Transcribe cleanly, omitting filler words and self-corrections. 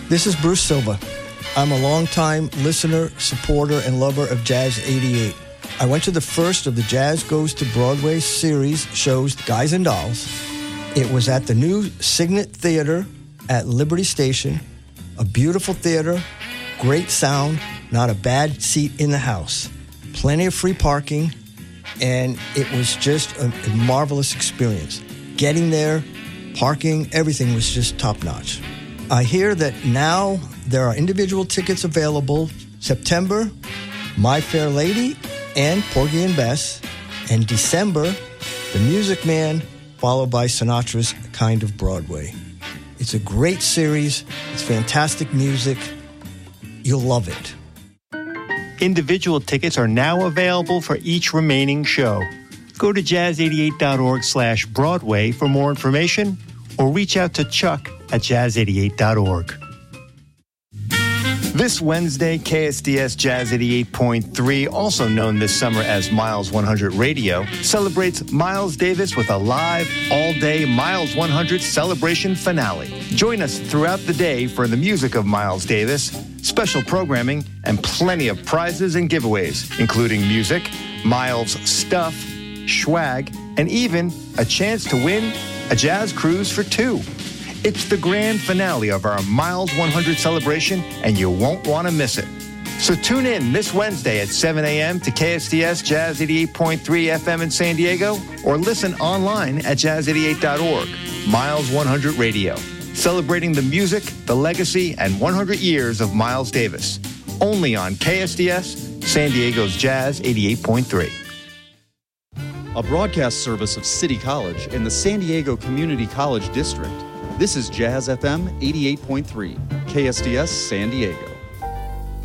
This is Bruce Silva. I'm a longtime listener, supporter, and lover of Jazz 88. I went to the first of the Jazz Goes to Broadway series shows, Guys and Dolls. It was at the new Signet Theater at Liberty Station. A beautiful theater, great sound, not a bad seat in the house. Plenty of free parking, and it was just a marvelous experience. Getting there, parking, everything was just top-notch. I hear that now there are individual tickets available. September, My Fair Lady and Porgy and Bess. And December, The Music Man, followed by Sinatra's Kind of Broadway. It's a great series. It's fantastic music. You'll love it. Individual tickets are now available for each remaining show. Go to jazz88.org/Broadway for more information, or reach out to Chuck at jazz88.org. This Wednesday, KSDS Jazz 88.3, also known this summer as Miles 100 Radio, celebrates Miles Davis with a live, all-day Miles 100 celebration finale. Join us throughout the day for the music of Miles Davis, special programming, and plenty of prizes and giveaways, including music, Miles stuff, swag, and even a chance to win a jazz cruise for two. It's the grand finale of our Miles 100 celebration, and you won't want to miss it. So tune in this Wednesday at 7 a.m. to KSDS Jazz 88.3 FM in San Diego, or listen online at jazz88.org. Miles 100 Radio, celebrating the music, the legacy, and 100 years of Miles Davis. Only on KSDS, San Diego's Jazz 88.3. A broadcast service of City College in the San Diego Community College District. This is Jazz FM 88.3, KSDS San Diego.